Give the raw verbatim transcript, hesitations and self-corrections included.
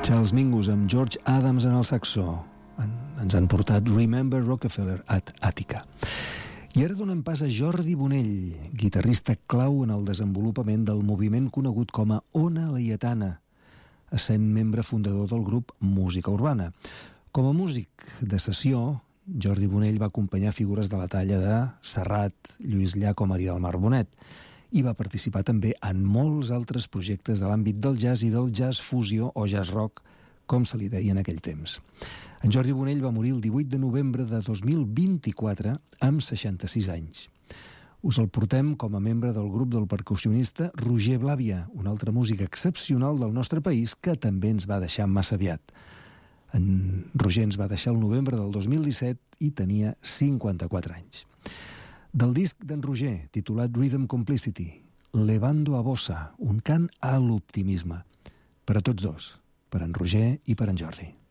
Charles Mingus amb George Adams en el saxó. En, ens han portat Remember Rockefeller at Attica. I ara donem pas a Jordi Bonell, guitarrista clau en el desenvolupament del moviment conegut com a Ona Laietana, essent membre fundador del grup Música Urbana. Com a músic de sessió, Jordi Bonell va acompanyar figures de la talla de Serrat, Lluís Llach o Maria del Mar Bonet, i va participar també en molts altres projectes de l'àmbit del jazz i del jazz fusió o jazz rock, com se li deia en aquell temps. En Jordi Bonell va morir el divuit de novembre de dos mil vint-i-quatre amb seixanta-sis anys. Us el portem com a membre del grup del percussionista Roger Blàvia, un altre músic excepcional del nostre país que també ens va deixar massa aviat. En Roger ens va deixar el novembre del dos mil disset i tenia cinquanta-quatre anys. Del disc d'en Roger, titulat Rhythm Complicity, Levando a Bossa, un cant a l'optimisme. Per a tots dos, per en Roger i per en Jordi.